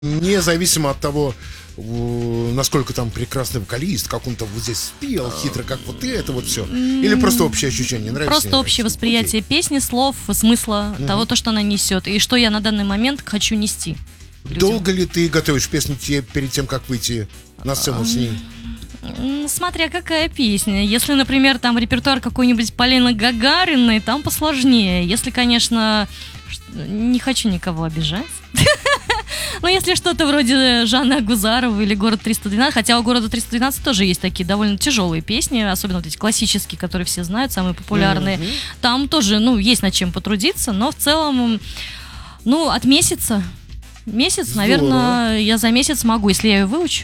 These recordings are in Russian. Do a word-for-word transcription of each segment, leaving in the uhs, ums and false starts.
Независимо от того, насколько там прекрасный вокалист, как он там вот здесь спел хитро, как вот это вот все. Или просто общее ощущение, нравится? Просто общее восприятие Окей. песни, слов, смысла угу. того, то, что она несет, и что я на данный момент хочу нести. Людям. Долго ли ты готовишь песню перед тем, как выйти на сцену с ней? Смотря какая песня. Если, например, там репертуар какой-нибудь Полины Гагариной, там посложнее. Если, конечно, не хочу никого обижать. Но если что-то вроде Жанны Агузаровой или «Город триста двенадцать», хотя у «Города триста двенадцать» тоже есть такие довольно тяжелые песни, особенно вот эти классические, которые все знают, самые популярные. Mm-hmm. Там тоже, ну, есть над чем потрудиться, но в целом, ну, от месяца. Месяц, Здорово. наверное, я за месяц могу, если я ее выучу.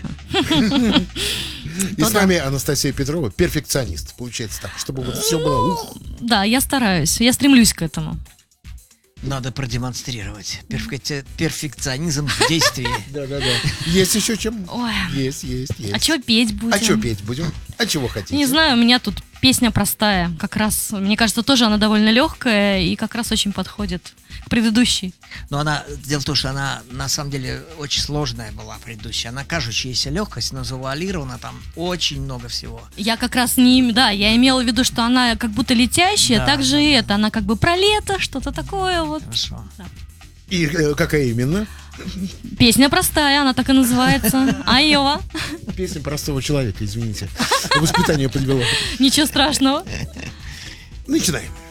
И с нами Анастасия Петрова, перфекционист, получается так, чтобы вот все было ух. Да, я стараюсь, я стремлюсь к этому. Надо продемонстрировать перфекти... перфекционизм в действии. Да-да-да. Есть еще чем? Ой. Есть, есть, есть. А что петь будем? А что петь будем? А чего хотите? Не знаю, у меня тут песня простая. Как раз, мне кажется, тоже она довольно легкая и как раз очень подходит к предыдущей. Но она, дело в том, что она на самом деле очень сложная была предыдущая. Она кажущаяся легкость, но завуалирована там очень много всего. Я как раз не... Да, я имела в виду, что она как будто летящая, да, так же да, и да. это. Она как бы про лето, что-то такое вот. Хорошо. Да. И э, какая именно? Песня простая, она так и называется. Айова. Песня простого человека, извините. Воспитание подвело. Ничего страшного. Начинаем.